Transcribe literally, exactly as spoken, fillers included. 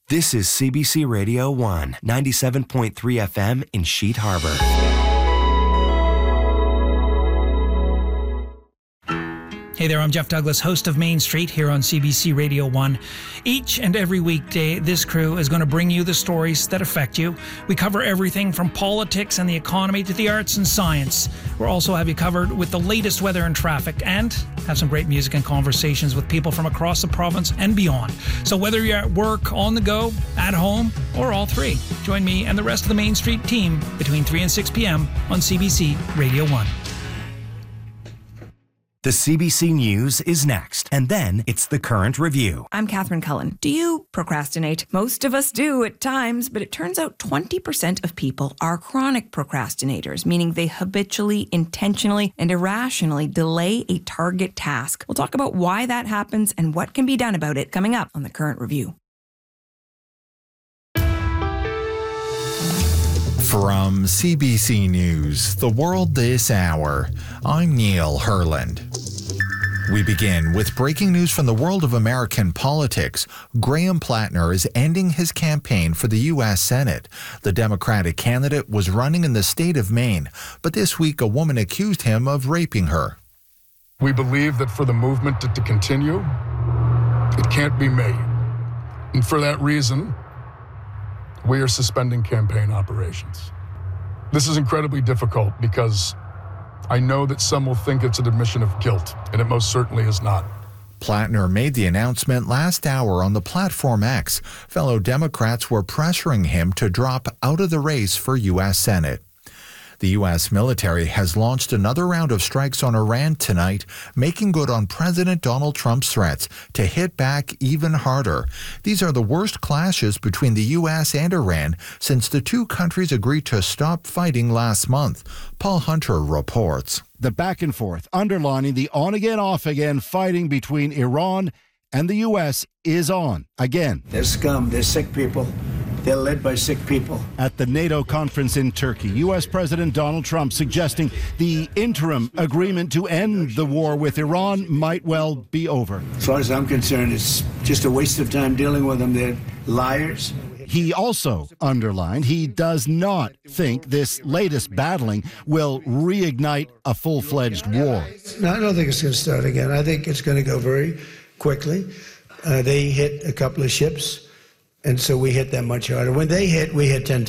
This is C B C Radio one, ninety-seven point three F M in Sheet Harbor. Hey there, I'm Jeff Douglas, host of Main Street here on C B C Radio one. Each and every weekday, this crew is going to bring you the stories that affect you. We cover everything from politics and the economy to the arts and science. We'll also have you covered with the latest weather and traffic, and have some great music and conversations with people from across the province and beyond. So whether you're at work, on the go, at home, or all three, join me and the rest of the Main Street team between three and six p.m. on C B C Radio one. The C B C News is next, and then it's the Current Review. I'm Catherine Cullen. Do you procrastinate? Most of us do at times, but it turns out twenty percent of people are chronic procrastinators, meaning they habitually, intentionally, and irrationally delay a target task. We'll talk about why that happens and what can be done about it coming up on the Current Review. From C B C News, The World This Hour, I'm Neil Herland. We begin with breaking news from the world of American politics. Graham Plattner is ending his campaign for the U S Senate. The Democratic candidate was running in the state of Maine, but this week a woman accused him of raping her. We believe that for the movement to, to continue, it can't be made. And for that reason, we are suspending campaign operations. This is incredibly difficult because I know that some will think it's an admission of guilt, and it most certainly is not. Plattner made the announcement last hour on the Platform X. Fellow Democrats were pressuring him to drop out of the race for U S Senate. The U S military has launched another round of strikes on Iran tonight, making good on President Donald Trump's threats to hit back even harder. These are the worst clashes between the U S and Iran since the two countries agreed to stop fighting last month. Paul Hunter reports. The back and forth, underlining the on-again, off-again fighting between Iran and the U S is on again. They're scum. They're sick people. They're led by sick people. At the NATO conference in Turkey, U S President Donald Trump suggesting the interim agreement to end the war with Iran might well be over. As far as I'm concerned, it's just a waste of time dealing with them. They're liars. He also underlined he does not think this latest battling will reignite a full-fledged war. No, I don't think it's going to start again. I think it's going to go very quickly. Uh, they hit a couple of ships, and so we hit them much harder. When they hit, we hit ten times.